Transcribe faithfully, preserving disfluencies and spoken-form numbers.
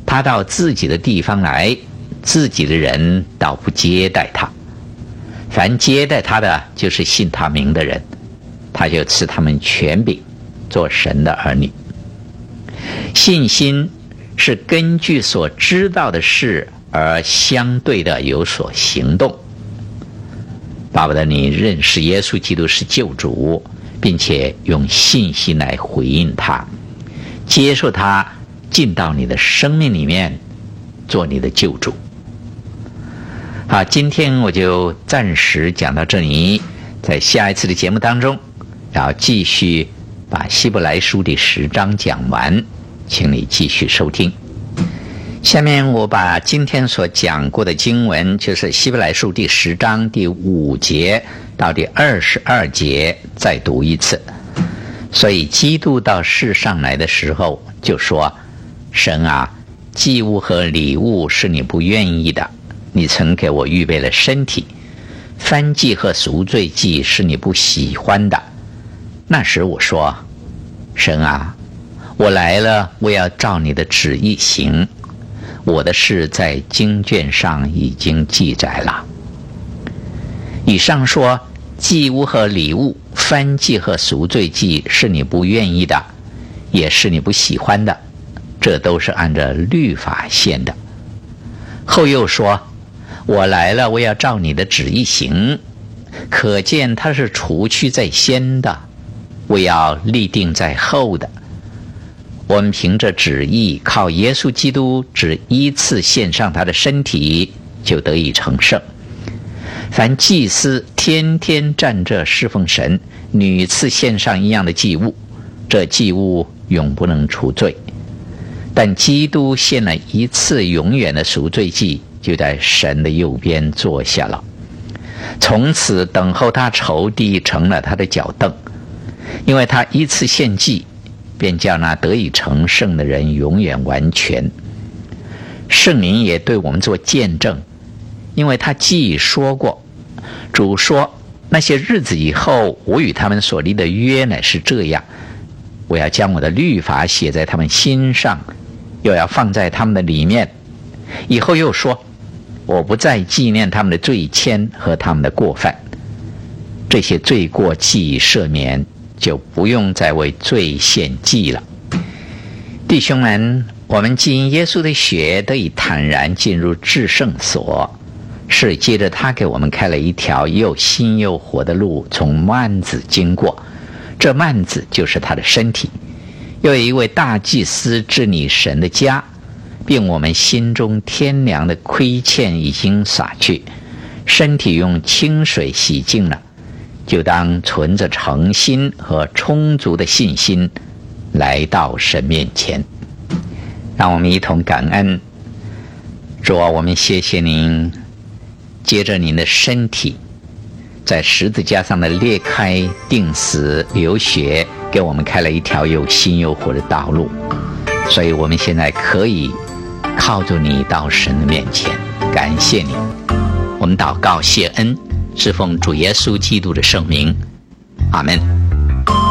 他到自己的地方来，自己的人倒不接待他。凡接待他的，就是信他名的人，他就赐他们权柄，做神的儿女。信心是根据所知道的事而相对的有所行动。巴不得你认识耶稣基督是救主，并且用信心来回应他，接受他进到你的生命里面，做你的救主。好，今天我就暂时讲到这里，在下一次的节目当中，要继续把希伯来书第十章讲完，请你继续收听。下面我把今天所讲过的经文，就是希伯来书第十章第五节到第二十二节再读一次。所以基督到世上来的时候就说，神啊，祭物和礼物是你不愿意的，你曾给我预备了身体，燔祭和赎罪祭是你不喜欢的。那时我说，神啊，我来了，我要照你的旨意行，我的事在经卷上已经记载了。以上说，祭物和礼物，燔祭和赎罪祭是你不愿意的，也是你不喜欢的，这都是按照律法献的。后又说，我来了，我要照你的旨意行，可见他是除去在先的，我要立定在后的。我们凭着旨意，靠耶稣基督只一次献上他的身体，就得以成圣。凡祭司天天站着侍奉神，屡次献上一样的祭物，这祭物永不能除罪。但基督献了一次永远的赎罪祭，就在神的右边坐下了，从此等候他仇敌成了他的脚凳。因为他一次献祭，便叫那得以成圣的人永远完全。圣灵也对我们做见证，因为他既说过，主说，那些日子以后，我与他们所立的约乃是这样，我要将我的律法写在他们心上，又要放在他们的里面。以后又说，我不再纪念他们的罪愆和他们的过犯，这些罪过既已赦免，就不用再为罪献祭了。弟兄们，我们既因耶稣的血得以坦然进入至圣所，是接着他给我们开了一条又新又活的路，从幔子经过，这幔子就是他的身体。又有一位大祭司治理神的家，并我们心中天良的亏欠已经洒去，身体用清水洗净了，就当存着诚心和充足的信心来到神面前。让我们一同感恩。主啊，我们谢谢您，接着您的身体在十字架上的裂开、钉死、流血，给我们开了一条又新又活的道路，所以我们现在可以靠着你到神的面前。感谢你，我们祷告谢恩，是奉主耶稣基督的圣名，阿们。